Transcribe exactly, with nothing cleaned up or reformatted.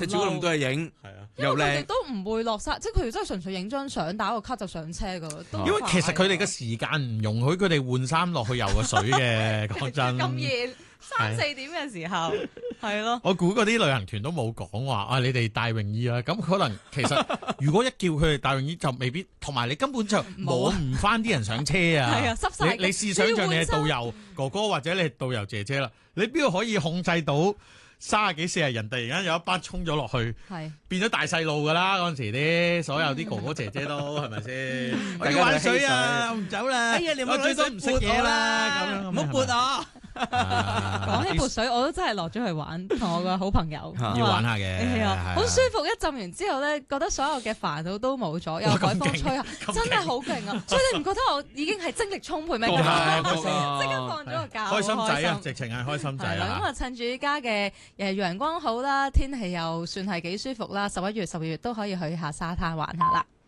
即係煮咁多嘢影， 係啊， 又佢哋靚。 都唔會落山，即係佢哋真係純粹影張相，打個卡就上車噶。都因為其實佢哋嘅時間唔容許佢哋換衫落去游個水嘅，講真。 咁夜三四點嘅時候，係咯。 我估嗰啲旅行團都冇講話啊，你哋帶泳衣啦。咁可能其實如果一叫佢哋帶泳衣就未必，同埋你根本就摸唔翻啲人上車啊。 係啊，濕晒。 你你試想像你係導遊哥哥或者你係導遊姐姐啦，你邊度可以控制到三十幾四十人突然間有一班衝咗落去， 係變咗大細路噶啦嗰陣時啲所有啲哥哥姐姐都係咪先？我大家都要玩水嬉啊，我唔走啦！ 哎呀你唔好我最多唔食嘢啦，咁樣唔好撥我。 講起潑水，我都真係落咗去玩，同我個好朋友要玩下嘅， 係啊，好舒服。一浸完之後咧，覺得所有嘅煩惱都冇咗，有海風吹下，真係好勁啊！所以你唔覺得我已經係精力充沛咩？即刻放咗個假， 開心仔啊！直情係開心仔啊！ 咁啊，趁住依家嘅誒陽光好啦，天氣又算係幾舒服啦，十一月、十二月都可以去下沙灘玩下啦。